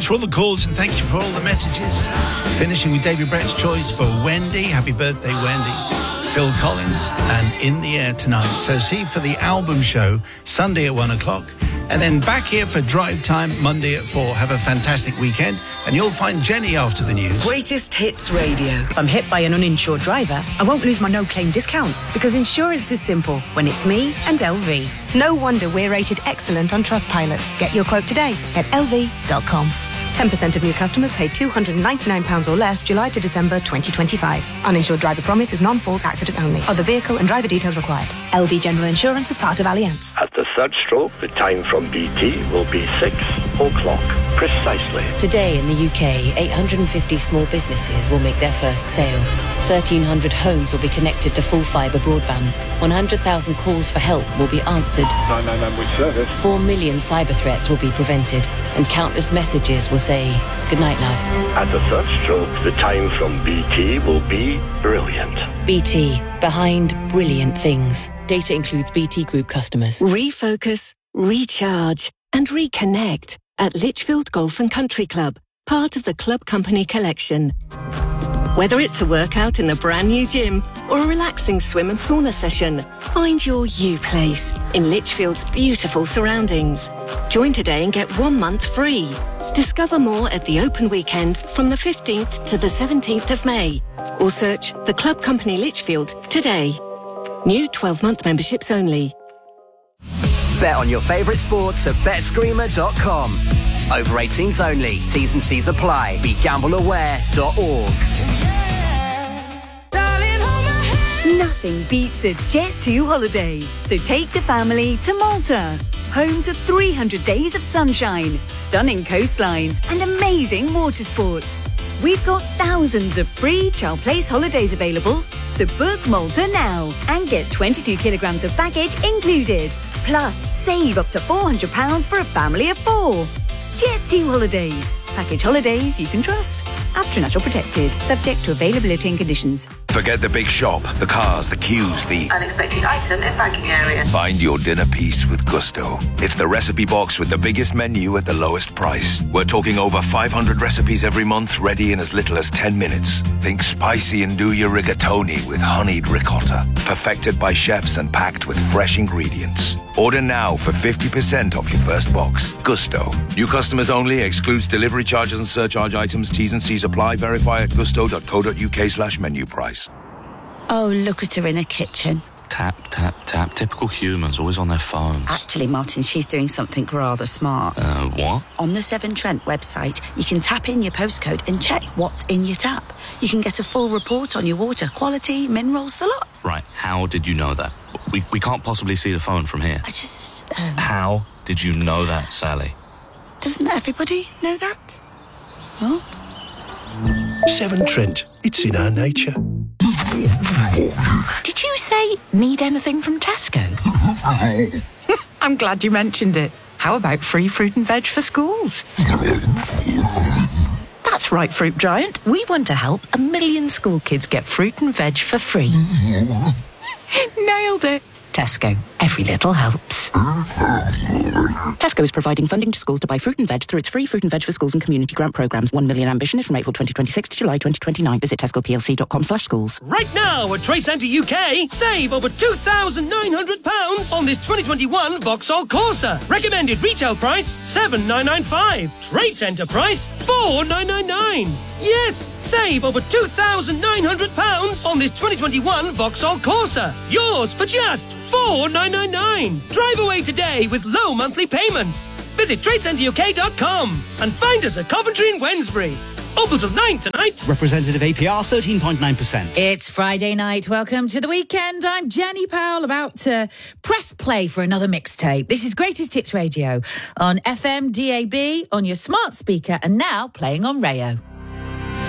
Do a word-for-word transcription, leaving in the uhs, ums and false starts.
Thanks for all the calls and thank you for all the messages. Finishing with David Brett's choice for Wendy. Happy birthday, Wendy. Phil Collins and In the Air Tonight. So see you for the album show Sunday at one o'clock. And then back here for Drive Time Monday at four. Have a fantastic weekend. And you'll find Jenny after the news. Greatest Hits Radio. If I'm hit by an uninsured driver, I won't lose my no-claim discount. Because insurance is simple when it's me and L V. No wonder we're rated excellent on Trustpilot. Get your quote today at L V dot com. ten percent of new customers pay two hundred ninety-nine pounds or less July to December twenty twenty-five. Uninsured driver promise is non-fault accident only. Other vehicle and driver details required. L V General Insurance is part of Allianz. At the third stroke, the time from B T will be six o'clock precisely. Today in the U K, eight hundred fifty small businesses will make their first sale. thirteen hundred homes will be connected to full fibre broadband. one hundred thousand calls for help will be answered. nine nine nine, which service? four million cyber threats will be prevented. And countless messages will say, good night, love. At the third stroke, the time from B T will be brilliant. B T, behind brilliant things. Data includes B T Group customers. Refocus, recharge and reconnect at Lichfield Golf and Country Club, part of the Club Company collection. Whether it's a workout in the brand new gym or a relaxing swim and sauna session, find your you place in Lichfield's beautiful surroundings. Join today and get one month free. Discover more at the open weekend from the fifteenth to the seventeenth of May. Or search the Club Company Lichfield today. New twelve-month memberships only. Bet on your favourite sports at bet screamer dot com. Over eighteens only. T's and C's apply. Be gamble aware dot org. Nothing beats a Jet two holiday. So take the family to Malta. Home to three hundred days of sunshine, stunning coastlines and amazing water sports. We've got thousands of free Child Place holidays available. So book Malta now and get twenty-two kilograms of baggage included. Plus, save up to four hundred pounds for a family of four. Jet two Holidays. Package holidays you can trust. After Natural Protected. Subject to availability and conditions. Forget the big shop, the cars, the queues, the unexpected item in banking area. Find your dinner piece with Gusto. It's the recipe box with the biggest menu at the lowest price. We're talking over five hundred recipes every month, ready in as little as ten minutes. Think spicy and do your rigatoni with honeyed ricotta. Perfected by chefs and packed with fresh ingredients. Order now for fifty percent off your first box. Gusto. New customers only. Excludes delivery charges and surcharge items. T's and C's apply. Verify at gusto dot co dot uk slash menu price. Oh, look at her in her kitchen. Tap, tap, tap. Typical humans, always on their phones. Actually, Martin, she's doing something rather smart. Uh, what? On the Severn Trent website, you can tap in your postcode and check what's in your tap. You can get a full report on your water quality, minerals, the lot. Right, how did you know that? We, we can't possibly see the phone from here. I just... Um... How did you know that, Sally? Doesn't everybody know that? Oh? Severn Trent, it's in our nature. Did you say need anything from Tesco? I'm glad you mentioned it. How about free fruit and veg for schools? That's right, Fruit Giant. We want to help a million school kids get fruit and veg for free. Nailed it. Tesco. Every little helps. Tesco is providing funding to schools to buy fruit and veg through its free Fruit and Veg for Schools and community grant programmes. One million ambition is from April twenty twenty-six to July twenty twenty-nine. Visit tesco p l c dot com slash schools. Right now at Trade Centre U K, save over two thousand nine hundred pounds on this twenty twenty-one Vauxhall Corsa. Recommended retail price seven thousand nine hundred ninety-five pounds. Trade Centre price four thousand nine hundred ninety-nine pounds. Yes, save over two thousand nine hundred pounds on this twenty twenty-one Vauxhall Corsa. Yours for just four thousand nine hundred ninety-nine pounds. Drive away today with low monthly payments. Visit trade centre u k dot com and find us at Coventry and Wednesbury. Open till nine tonight. Representative A P R, thirteen point nine percent. It's Friday night. Welcome to the weekend. I'm Jenny Powell, about to press play for another mixtape. This is Greatest Hits Radio on F M, D A B, on your smart speaker, and now playing on Rayo.